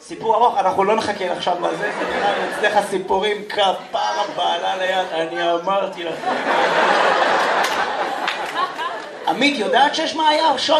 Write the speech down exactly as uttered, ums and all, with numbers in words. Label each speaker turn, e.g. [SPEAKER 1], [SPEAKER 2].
[SPEAKER 1] סיפור ארוך, אנחנו לא נחכה עכשיו לזה, זה נראה לי אצלך סיפורים כפרה בעלה ליד, אני אמרתי לך. עמית, יודעת שיש מאיה?